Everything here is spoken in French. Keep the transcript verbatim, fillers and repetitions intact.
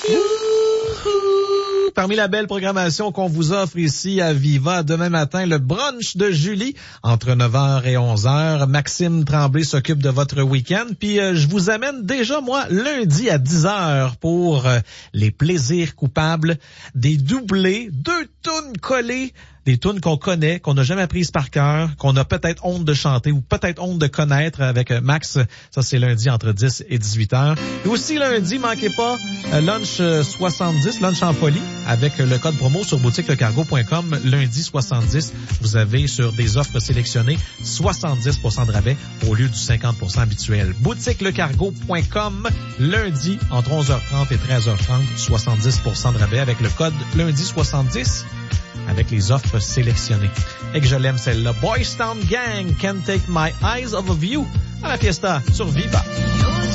Parmi la belle programmation qu'on vous offre ici à Viva, demain matin, le brunch de Julie, entre neuf heures et onze heures. Maxime Tremblay s'occupe de votre week-end. Puis euh, je vous amène déjà, moi, lundi à dix heures pour euh, les plaisirs coupables, des doublés, deux tunes collées, des tunes qu'on connaît, qu'on n'a jamais prises par cœur, qu'on a peut-être honte de chanter ou peut-être honte de connaître avec Max. Ça, c'est lundi entre dix et dix-huit heures. Et aussi lundi, manquez pas, euh, lunch soixante-dix, lunch en folie, avec le code promo sur boutique le cargo point com. Lundi soixante-dix, vous avez sur des offres sélectionnées soixante-dix pour cent de rabais au lieu du cinquante pour cent habituel. boutique le cargo point com, lundi entre onze heures trente et treize heures trente, soixante-dix pour cent de rabais avec le code lundi soixante-dix. Avec les offres sélectionnées. Et que je l'aime celle-là. Boys Town Gang, Can't Take My Eyes Off of You à la Fiesta sur Viva.